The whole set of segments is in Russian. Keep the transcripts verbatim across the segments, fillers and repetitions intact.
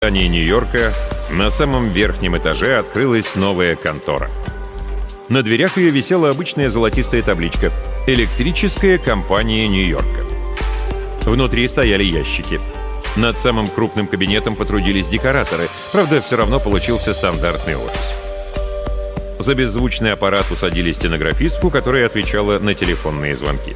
В здании Нью-Йорка на самом верхнем этаже открылась новая контора. На дверях ее висела обычная золотистая табличка «Электрическая компания Нью-Йорка». Внутри стояли ящики. Над самым крупным кабинетом потрудились декораторы, правда, все равно получился стандартный офис. За беззвучный аппарат усадили стенографистку, которая отвечала на телефонные звонки.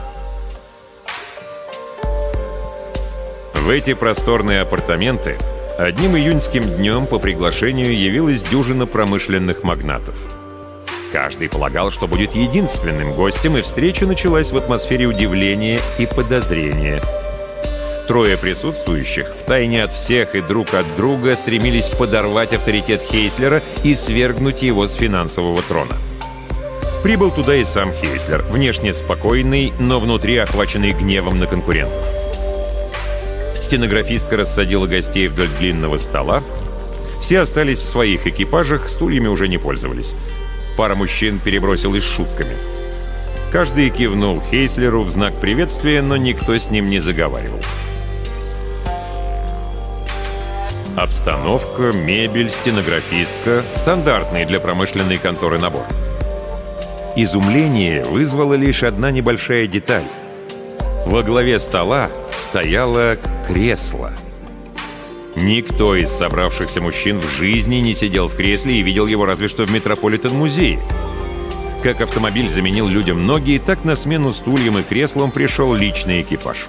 В эти просторные апартаменты одним июньским днем по приглашению явилась дюжина промышленных магнатов. Каждый полагал, что будет единственным гостем, и встреча началась в атмосфере удивления и подозрения. Трое присутствующих, втайне от всех и друг от друга, стремились подорвать авторитет Хейслера и свергнуть его с финансового трона. Прибыл туда и сам Хейслер, внешне спокойный, но внутри охваченный гневом на конкурентов. Стенографистка рассадила гостей вдоль длинного стола. Все остались в своих экипажах, стульями уже не пользовались. Пара мужчин перебросилась шутками. Каждый кивнул Хейслеру в знак приветствия, но никто с ним не заговаривал. Обстановка, мебель, стенографистка — стандартный для промышленной конторы набор. Изумление вызвала лишь одна небольшая деталь. Во главе стола стояло кресло. Никто из собравшихся мужчин в жизни не сидел в кресле и видел его разве что в Метрополитен-музее. Как автомобиль заменил людям ноги, так на смену стульям и креслам пришел личный экипаж.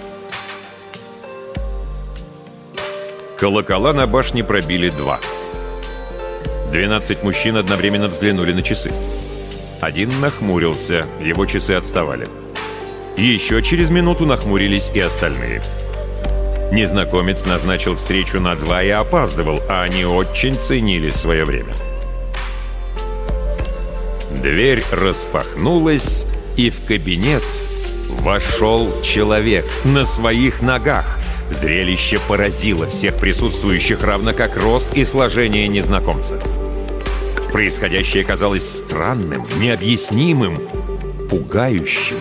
Колокола на башне пробили два. Двенадцать мужчин одновременно взглянули на часы. Один нахмурился, его часы отставали. Еще через минуту нахмурились и остальные. Незнакомец назначил встречу на два и опаздывал, а они очень ценили свое время. Дверь распахнулась, и в кабинет вошел человек на своих ногах. Зрелище поразило всех присутствующих, равно как рост и сложение незнакомца. Происходящее казалось странным, необъяснимым, пугающим.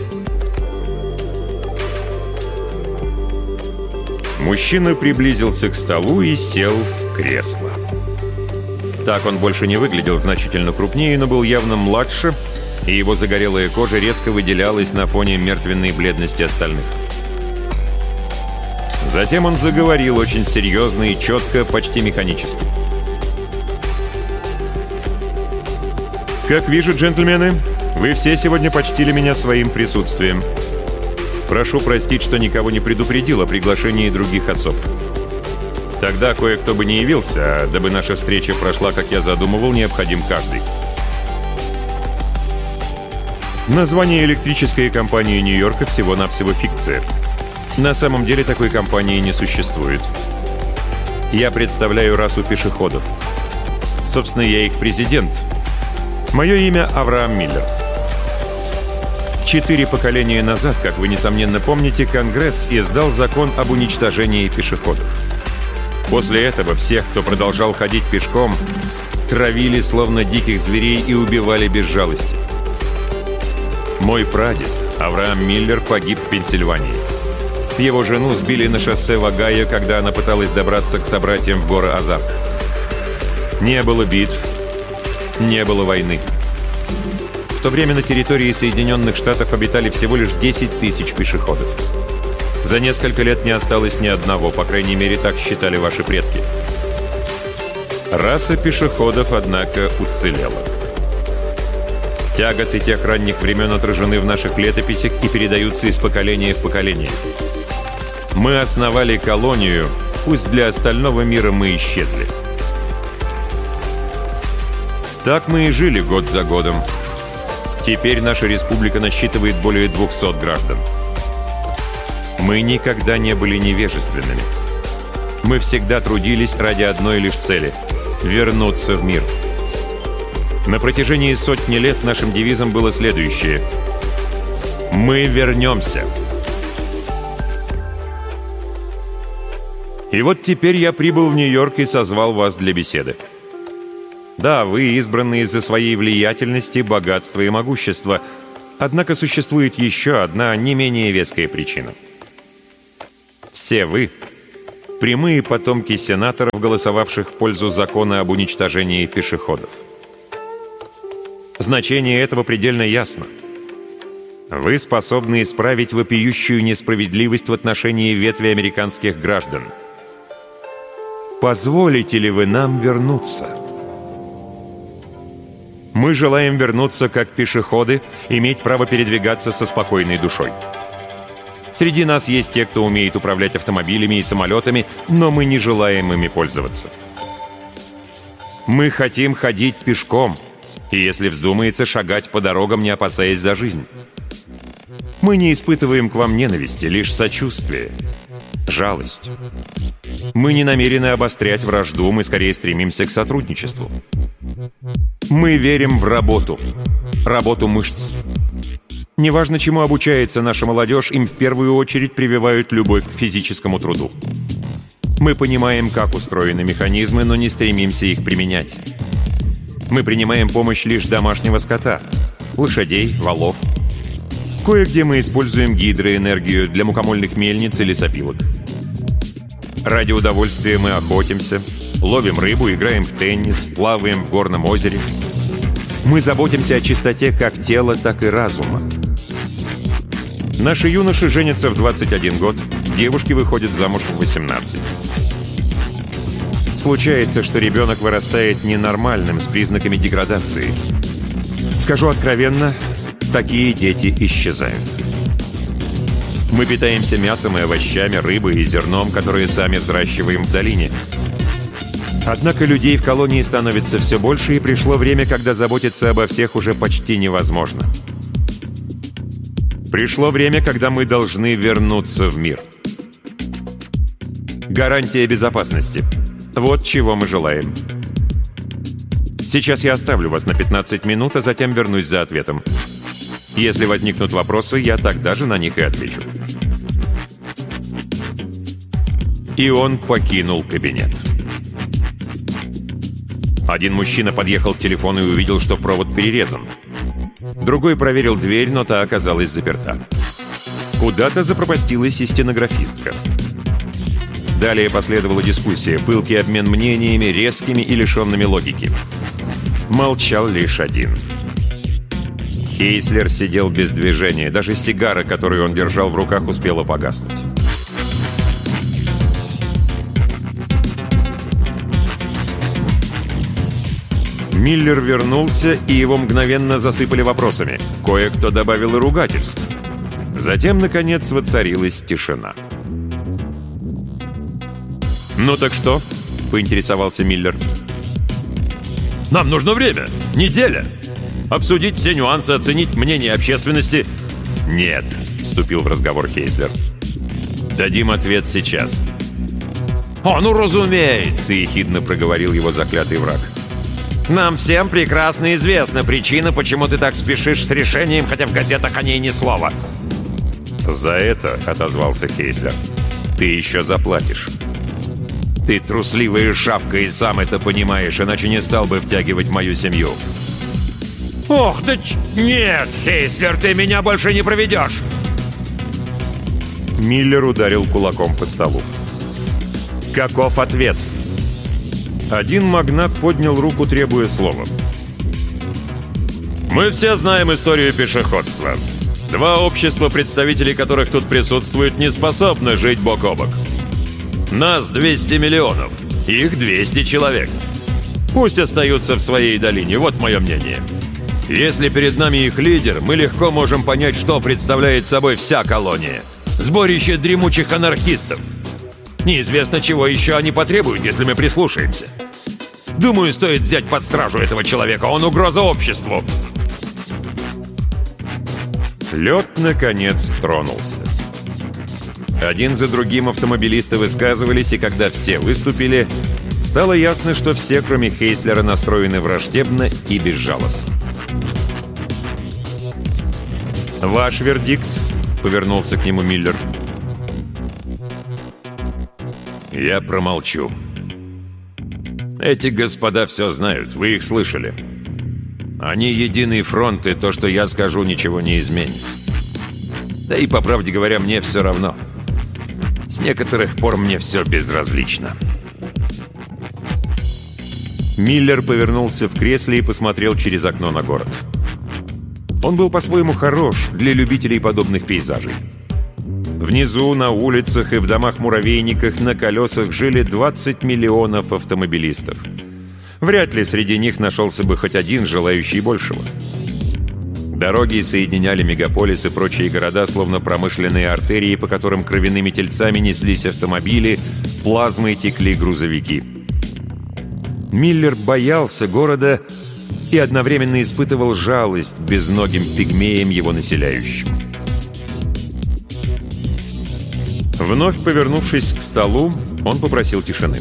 Мужчина приблизился к столу и сел в кресло. Так он больше не выглядел значительно крупнее, но был явно младше, и его загорелая кожа резко выделялась на фоне мертвенной бледности остальных. Затем он заговорил очень серьезно и четко, почти механически. «Как вижу, джентльмены, вы все сегодня почтили меня своим присутствием. Прошу простить, что никого не предупредил о приглашении других особ. Тогда кое-кто бы не явился, а дабы наша встреча прошла, как я задумывал, необходим каждый. Название электрической компании Нью-Йорка всего-навсего фикция. На самом деле такой компании не существует. Я представляю расу пешеходов. Собственно, я их президент. Мое имя Авраам Миллер. Четыре поколения назад, как вы, несомненно, помните, Конгресс издал закон об уничтожении пешеходов. После этого всех, кто продолжал ходить пешком, травили словно диких зверей и убивали без жалости. Мой прадед, Авраам Миллер, погиб в Пенсильвании. Его жену сбили на шоссе в Огайо, когда она пыталась добраться к собратьям в горы Озарк. Не было битв, не было войны. В то время на территории Соединенных Штатов обитали всего лишь десять тысяч пешеходов. За несколько лет не осталось ни одного, по крайней мере, так считали ваши предки. Раса пешеходов, однако, уцелела. Тяготы тех ранних времен отражены в наших летописях и передаются из поколения в поколение. Мы основали колонию, пусть для остального мира мы исчезли. Так мы и жили год за годом. Теперь наша республика насчитывает более двухсот граждан. Мы никогда не были невежественными. Мы всегда трудились ради одной лишь цели — вернуться в мир. На протяжении сотни лет нашим девизом было следующее: «Мы вернемся». И вот теперь я прибыл в Нью-Йорк и созвал вас для беседы. Да, вы избраны из-за своей влиятельности, богатства и могущества. Однако существует еще одна не менее веская причина. Все вы прямые потомки сенаторов, голосовавших в пользу закона об уничтожении пешеходов. Значение этого предельно ясно. Вы способны исправить вопиющую несправедливость в отношении ветви американских граждан. Позволите ли вы нам вернуться? Мы желаем вернуться как пешеходы, иметь право передвигаться со спокойной душой. Среди нас есть те, кто умеет управлять автомобилями и самолетами, но мы не желаем ими пользоваться. Мы хотим ходить пешком, и если вздумается, шагать по дорогам, не опасаясь за жизнь. Мы не испытываем к вам ненависти, лишь сочувствие, жалость. Мы не намерены обострять вражду, мы скорее стремимся к сотрудничеству. Мы верим в работу, работу мышц. Неважно, чему обучается наша молодежь, им в первую очередь прививают любовь к физическому труду. Мы понимаем, как устроены механизмы, но не стремимся их применять. Мы принимаем помощь лишь домашнего скота, лошадей, валов. Кое-где мы используем гидроэнергию для мукомольных мельниц и лесопилок. Ради удовольствия мы охотимся, ловим рыбу, играем в теннис, плаваем в горном озере. Мы заботимся о чистоте как тела, так и разума. Наши юноши женятся в двадцать один год, девушки выходят замуж в восемнадцать. Случается, что ребенок вырастает ненормальным, с признаками деградации. Скажу откровенно, такие дети исчезают. Мы питаемся мясом и овощами, рыбой и зерном, которые сами взращиваем в долине. Однако людей в колонии становится все больше, и пришло время, когда заботиться обо всех уже почти невозможно. Пришло время, когда мы должны вернуться в мир. Гарантия безопасности. Вот чего мы желаем. Сейчас я оставлю вас на пятнадцать минут, а затем вернусь за ответом. Если возникнут вопросы, я тогда же на них и отвечу. И он покинул кабинет. Один мужчина подъехал к телефону и увидел, что провод перерезан. Другой проверил дверь, но та оказалась заперта. Куда-то запропастилась и стенографистка. Далее последовала дискуссия, пылкий обмен мнениями, резкими и лишенными логики. Молчал лишь один. Хейслер сидел без движения. Даже сигара, которую он держал в руках, успела погаснуть. Миллер вернулся, и его мгновенно засыпали вопросами. Кое-кто добавил и ругательств. Затем, наконец, воцарилась тишина. «Ну так что?» — поинтересовался Миллер. «Нам нужно время. Неделя. Обсудить все нюансы, оценить мнение общественности». «Нет», — вступил в разговор Хейслер. «Дадим ответ сейчас». «О, ну разумеется», — ехидно проговорил его заклятый враг. «Нам всем прекрасно известна причина, почему ты так спешишь с решением, хотя в газетах о ней ни слова». «За это», — отозвался Хейслер, — «ты еще заплатишь. Ты трусливая шавка и сам это понимаешь, иначе не стал бы втягивать мою семью». «Ох, да ч... нет, Хейслер, ты меня больше не проведешь!» Миллер ударил кулаком по столу. «Каков ответ?» Один магнат поднял руку, требуя слова. «Мы все знаем историю пешеходства. Два общества, представители которых тут присутствуют, не способны жить бок о бок. Нас двести миллионов, их двести человек. Пусть остаются в своей долине, вот мое мнение. Если перед нами их лидер, мы легко можем понять, что представляет собой вся колония. Сборище дремучих анархистов. Неизвестно, чего еще они потребуют, если мы прислушаемся. Думаю, стоит взять под стражу этого человека, он угроза обществу». Лед, наконец, тронулся. Один за другим автомобилисты высказывались, и когда все выступили, стало ясно, что все, кроме Хейслера, настроены враждебно и безжалостно. «Ваш вердикт?» — повернулся к нему Миллер. «Я промолчу. Эти господа все знают, вы их слышали. Они единый фронт, и то, что я скажу, ничего не изменит. Да и, по правде говоря, мне все равно. С некоторых пор мне все безразлично. Миллер повернулся в кресле и посмотрел через окно на город. Он был по-своему хорош для любителей подобных пейзажей. Внизу, на улицах и в домах-муравейниках на колесах жили двадцать миллионов автомобилистов. Вряд ли среди них нашелся бы хоть один желающий большего. Дороги соединяли мегаполис и прочие города, словно промышленные артерии, по которым кровяными тельцами неслись автомобили, плазмой текли грузовики. Миллер боялся города и одновременно испытывал жалость к безногим пигмеям, его населяющим. Вновь повернувшись к столу, он попросил тишины.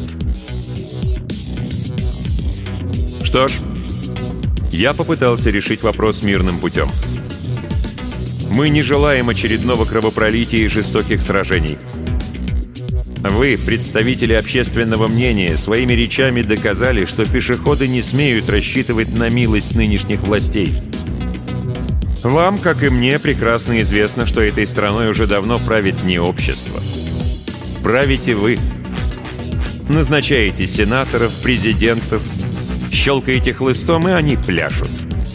Что ж, я попытался решить вопрос мирным путем. Мы не желаем очередного кровопролития и жестоких сражений. Вы, представители общественного мнения, своими речами доказали, что пешеходы не смеют рассчитывать на милость нынешних властей. Вам, как и мне, прекрасно известно, что этой страной уже давно правит не общество. Правите вы. Назначаете сенаторов, президентов, щелкаете хлыстом, и они пляшут.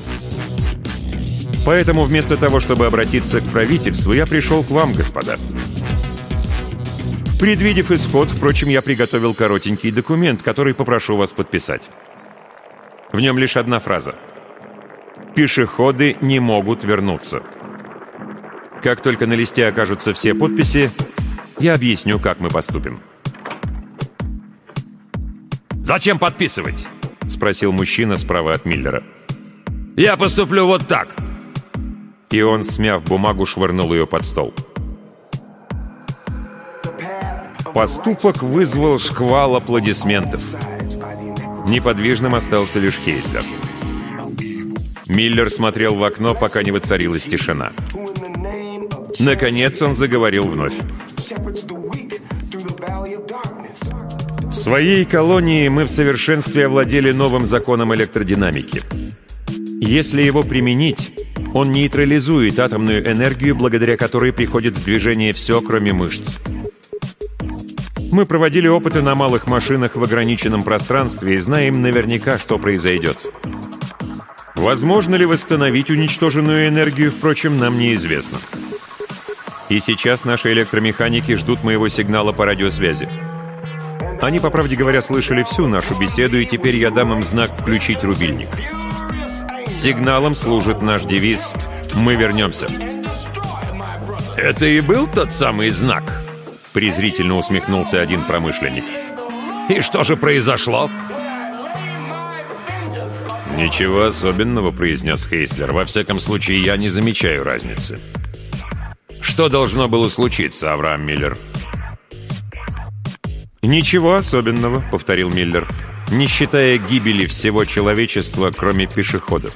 Поэтому вместо того, чтобы обратиться к правительству, я пришел к вам, господа. Предвидев исход, впрочем, я приготовил коротенький документ, который попрошу вас подписать. В нем лишь одна фраза. Пешеходы не могут вернуться. Как только на листе окажутся все подписи, я объясню, как мы поступим. «Зачем подписывать?» — спросил мужчина справа от Миллера. «Я поступлю вот так!» И он, смяв бумагу, швырнул ее под стол. Поступок вызвал шквал аплодисментов. Неподвижным остался лишь Хейслер. Миллер смотрел в окно, пока не воцарилась тишина. Наконец он заговорил вновь. В своей колонии мы в совершенстве овладели новым законом электродинамики. Если его применить, он нейтрализует атомную энергию, благодаря которой приходит в движение все, кроме мышц. Мы проводили опыты на малых машинах в ограниченном пространстве и знаем наверняка, что произойдет. Возможно ли восстановить уничтоженную энергию, впрочем, нам неизвестно. И сейчас наши электромеханики ждут моего сигнала по радиосвязи. Они, по правде говоря, слышали всю нашу беседу, и теперь я дам им знак «включить рубильник». Сигналом служит наш девиз «Мы вернемся». «Это и был тот самый знак?» — презрительно усмехнулся один промышленник. «И что же произошло?» «Ничего особенного», — произнес Хейслер. «Во всяком случае, я не замечаю разницы». «Что должно было случиться, Авраам Миллер?» «Ничего особенного», — повторил Миллер, «не считая гибели всего человечества, кроме пешеходов.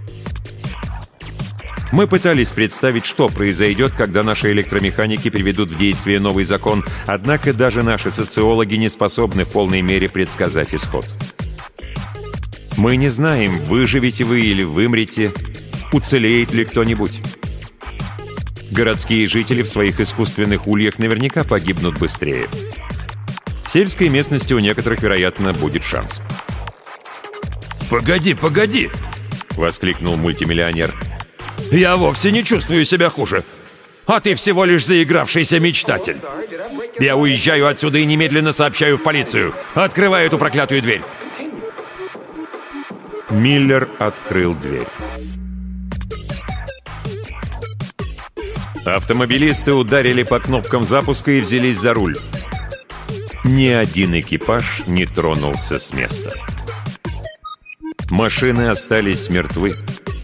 Мы пытались представить, что произойдет, когда наши электромеханики приведут в действие новый закон, однако даже наши социологи не способны в полной мере предсказать исход. Мы не знаем, выживете вы или вымрете, уцелеет ли кто-нибудь. Городские жители в своих искусственных ульях наверняка погибнут быстрее. В сельской местности у некоторых, вероятно, будет шанс». «Погоди, погоди!» — воскликнул мультимиллионер. «Я вовсе не чувствую себя хуже. А ты всего лишь заигравшийся мечтатель. Я уезжаю отсюда и немедленно сообщаю в полицию. Открывай эту проклятую дверь!» Миллер открыл дверь. Автомобилисты ударили по кнопкам запуска и взялись за руль. Ни один экипаж не тронулся с места. Машины остались мертвы.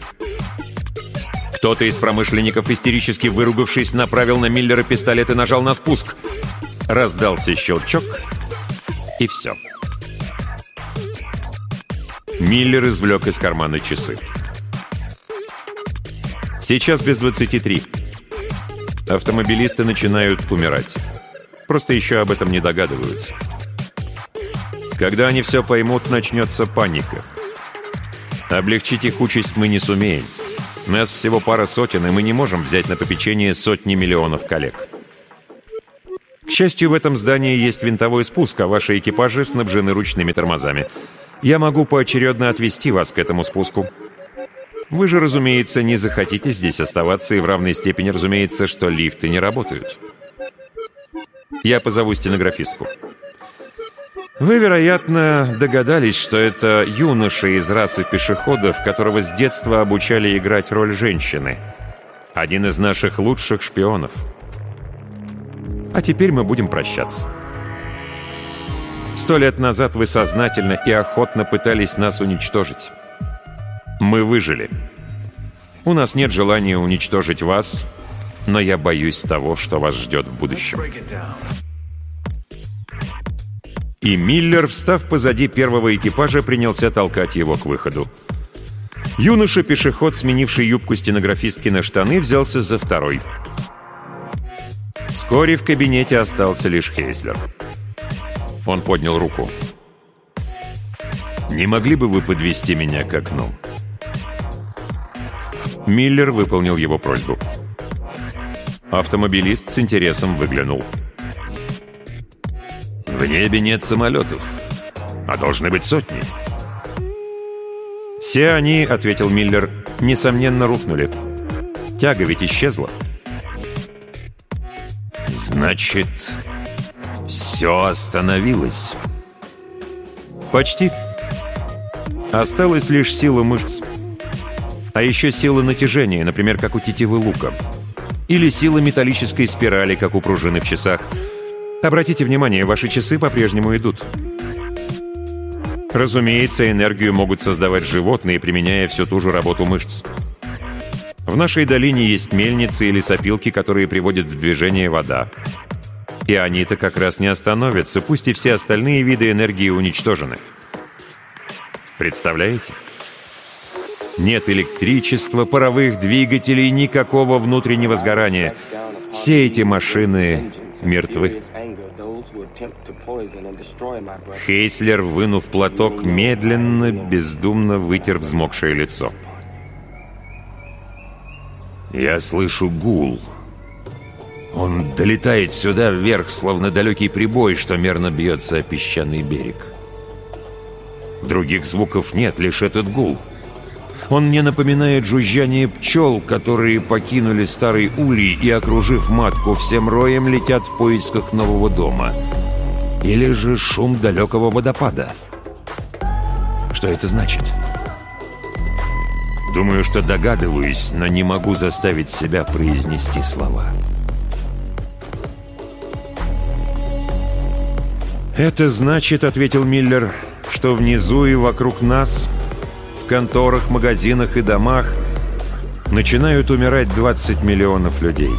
Кто-то из промышленников, истерически выругавшись, направил на Миллера пистолет и нажал на спуск. Раздался щелчок, и все. Миллер извлек из кармана часы. Сейчас без двадцати три. Автомобилисты начинают умирать. Просто еще об этом не догадываются. Когда они все поймут, начнется паника. Облегчить их участь мы не сумеем. Нас всего пара сотен, и мы не можем взять на попечение сотни миллионов коллег. К счастью, в этом здании есть винтовой спуск, а ваши экипажи снабжены ручными тормозами. Я могу поочередно отвести вас к этому спуску. Вы же, разумеется, не захотите здесь оставаться, и в равной степени, разумеется, что лифты не работают. Я позову стенографистку. Вы, вероятно, догадались, что это юноша из расы пешеходов, которого с детства обучали играть роль женщины. Один из наших лучших шпионов. А теперь мы будем прощаться. Сто лет назад вы сознательно и охотно пытались нас уничтожить. Мы выжили. У нас нет желания уничтожить вас, но я боюсь того, что вас ждет в будущем. И Миллер, встав позади первого экипажа, принялся толкать его к выходу. Юноша-пешеход, сменивший юбку стенографистки на штаны, взялся за второй. Вскоре в кабинете остался лишь Хейслер. Он поднял руку. «Не могли бы вы подвести меня к окну?» Миллер выполнил его просьбу. Автомобилист с интересом выглянул. «В небе нет самолетов, а должны быть сотни». «Все они, — ответил Миллер, — несомненно рухнули. Тяга ведь исчезла». «Значит, все остановилось?» «Почти. Осталась лишь сила мышц. А еще сила натяжения, например, как у тетивы лука. Или сила металлической спирали, как у пружины в часах. Обратите внимание, ваши часы по-прежнему идут. Разумеется, энергию могут создавать животные, применяя всю ту же работу мышц. В нашей долине есть мельницы или сопилки, которые приводят в движение вода. И они-то как раз не остановятся, пусть и все остальные виды энергии уничтожены. Представляете? Нет электричества, паровых двигателей, никакого внутреннего сгорания. Все эти машины мертвы. Хейслер, вынув платок, медленно, бездумно вытер взмокшее лицо. «Я слышу гул. Он долетает сюда вверх, словно далекий прибой, что мерно бьется о песчаный берег. Других звуков нет, лишь этот гул. Он мне напоминает жужжание пчел, которые покинули старый улей и, окружив матку, всем роем летят в поисках нового дома. Или же шум далекого водопада. Что это значит? Думаю, что догадываюсь, но не могу заставить себя произнести слова. «Это значит, — ответил Миллер, — что внизу и вокруг нас, в конторах, магазинах и домах, начинают умирать двадцать миллионов людей.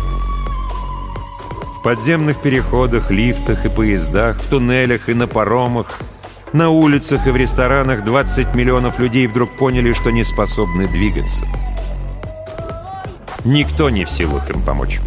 В подземных переходах, лифтах и поездах, в туннелях и на паромах, на улицах и в ресторанах двадцать миллионов людей вдруг поняли, что не способны двигаться. Никто не в силах им помочь.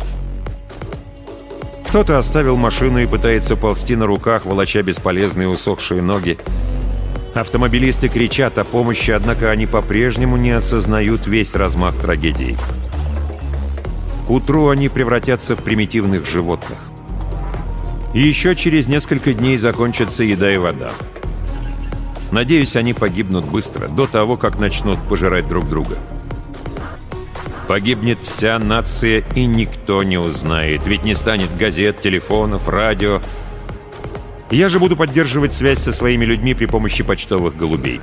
Кто-то оставил машину и пытается ползти на руках, волоча бесполезные усохшие ноги. Автомобилисты кричат о помощи, однако они по-прежнему не осознают весь размах трагедии. К утру они превратятся в примитивных животных. И еще через несколько дней закончатся еда и вода. Надеюсь, они погибнут быстро, до того, как начнут пожирать друг друга. Погибнет вся нация, и никто не узнает, ведь не станет газет, телефонов, радио. Я же буду поддерживать связь со своими людьми при помощи почтовых голубей.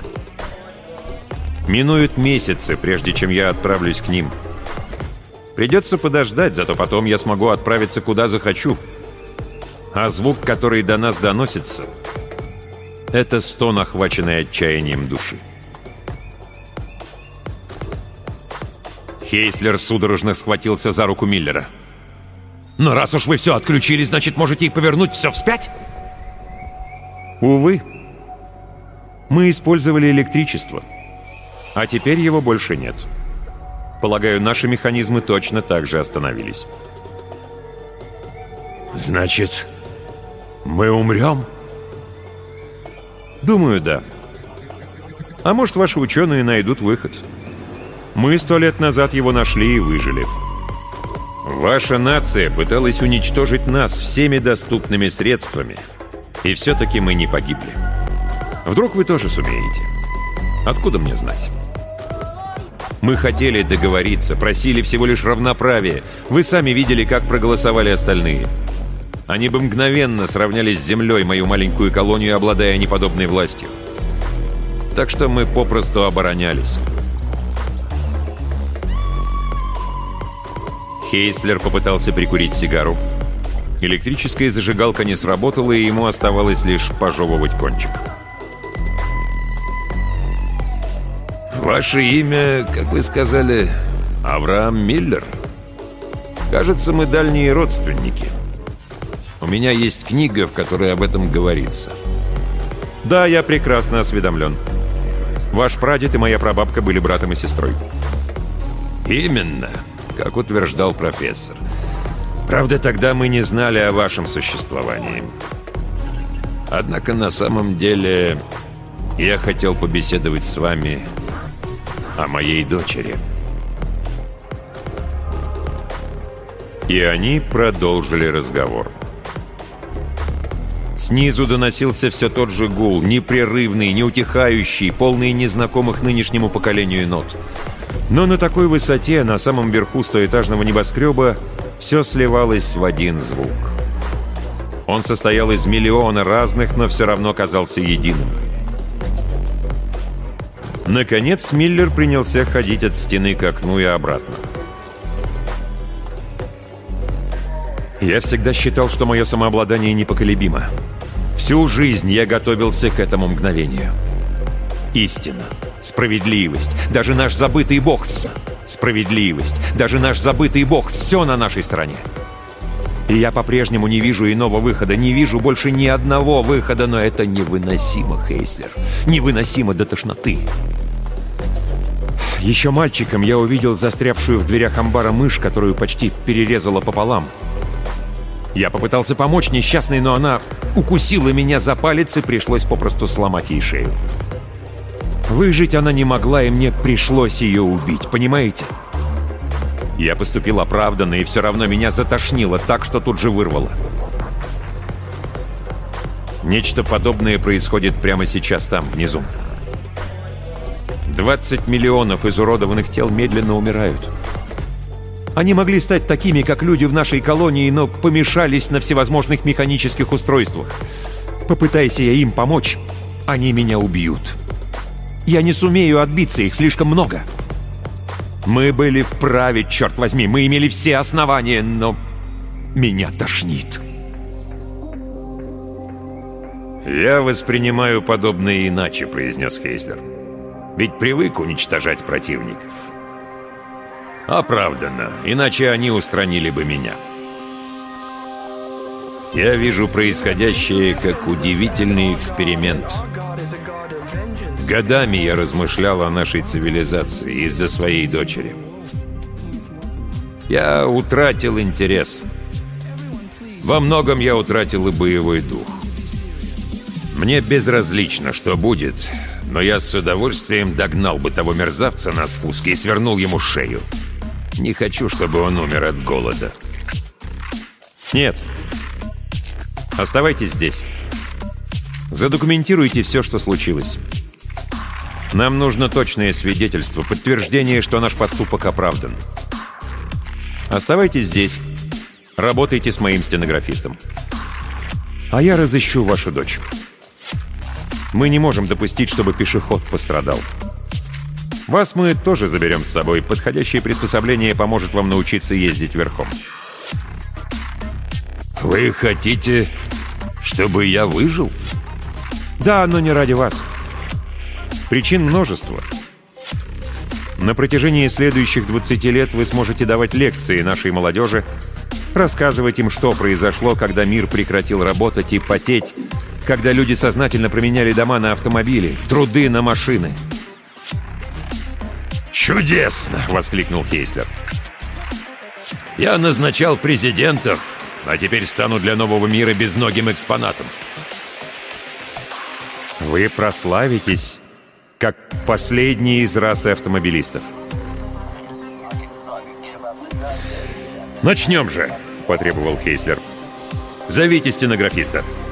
Минуют месяцы, прежде чем я отправлюсь к ним. Придется подождать, зато потом я смогу отправиться куда захочу. А звук, который до нас доносится, это стон, охваченный отчаянием души. Хейслер судорожно схватился за руку Миллера. «Но раз уж вы все отключили, значит, можете и повернуть все вспять?» «Увы. Мы использовали электричество, а теперь его больше нет. Полагаю, наши механизмы точно так же остановились». «Значит, мы умрем?» «Думаю, да. А может, ваши ученые найдут выход. Мы сто лет назад его нашли и выжили». Ваша нация пыталась уничтожить нас всеми доступными средствами. И все-таки мы не погибли. Вдруг вы тоже сумеете? Откуда мне знать? Мы хотели договориться, просили всего лишь равноправия. Вы сами видели, как проголосовали остальные. Они бы мгновенно сравнялись с землей мою маленькую колонию, обладая неподобной властью. Так что мы попросту оборонялись. Хейслер попытался прикурить сигару. Электрическая зажигалка не сработала, и ему оставалось лишь пожевывать кончик. «Ваше имя, как вы сказали, Авраам Миллер? Кажется, мы дальние родственники. У меня есть книга, в которой об этом говорится». «Да, я прекрасно осведомлен. Ваш прадед и моя прабабка были братом и сестрой». «Именно, как утверждал профессор. Правда, тогда мы не знали о вашем существовании. Однако на самом деле я хотел побеседовать с вами о моей дочери». И они продолжили разговор. Снизу доносился все тот же гул, непрерывный, неутихающий, полный незнакомых нынешнему поколению нот. Но на такой высоте, на самом верху стоэтажного небоскреба, все сливалось в один звук. Он состоял из миллиона разных, но все равно казался единым. Наконец Миллер принялся ходить от стены к окну и обратно. Я всегда считал, что мое самообладание непоколебимо. Всю жизнь я готовился к этому мгновению. Истина, справедливость, даже наш забытый Бог — все. Справедливость, даже наш забытый Бог — все на нашей стороне. И я по-прежнему не вижу иного выхода, не вижу больше ни одного выхода, но это невыносимо, Хейслер. Невыносимо до тошноты. Еще мальчиком я увидел застрявшую в дверях амбара мышь, которую почти перерезала пополам. Я попытался помочь несчастной, но она укусила меня за палец, и пришлось попросту сломать ей шею. Выжить она не могла, и мне пришлось ее убить, понимаете? Я поступил оправданно, и все равно меня затошнило так, что тут же вырвало. Нечто подобное происходит прямо сейчас там, внизу. двадцать миллионов изуродованных тел медленно умирают. Они могли стать такими, как люди в нашей колонии, но помешались на всевозможных механических устройствах. Попытайся я им помочь, они меня убьют. Я не сумею отбиться, их слишком много. Мы были вправе, черт возьми, мы имели все основания, но меня тошнит. «Я воспринимаю подобное иначе», — произнес Хейслер. «Ведь привык уничтожать противников. Оправданно, иначе они устранили бы меня. Я вижу происходящее как удивительный эксперимент. Годами я размышлял о нашей цивилизации из-за своей дочери. Я утратил интерес. Во многом я утратил и боевой дух. Мне безразлично, что будет, но я с удовольствием догнал бы того мерзавца на спуске и свернул ему шею. Не хочу, чтобы он умер от голода». «Нет. Оставайтесь здесь. Задокументируйте все, что случилось. Нам нужно точное свидетельство, подтверждение, что наш поступок оправдан. Оставайтесь здесь. Работайте с моим стенографистом. А я разыщу вашу дочь. Мы не можем допустить, чтобы пешеход пострадал. Вас мы тоже заберем с собой. Подходящее приспособление поможет вам научиться ездить верхом». «Вы хотите, чтобы я выжил?» «Да, но не ради вас. Причин множество. На протяжении следующих двадцати лет вы сможете давать лекции нашей молодежи, рассказывать им, что произошло, когда мир прекратил работать и потеть, когда люди сознательно променяли дома на автомобили, труды на машины». «Чудесно!» — воскликнул Хейслер. «Я назначал президентов, а теперь стану для нового мира безногим экспонатом». «Вы прославитесь, как последний из расы автомобилистов». «Начнем же!» — потребовал Хейслер. «Зовите стенографиста».